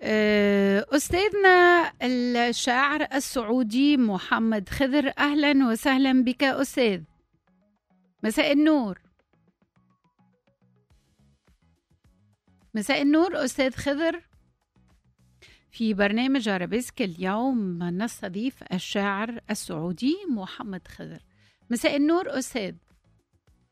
أستاذنا الشاعر السعودي محمد خضر، أهلا وسهلا بك أستاذ. مساء النور. مساء النور أستاذ خضر. في برنامج عربسك اليوم نستضيف الشاعر السعودي محمد خضر. مساء النور أستاذ.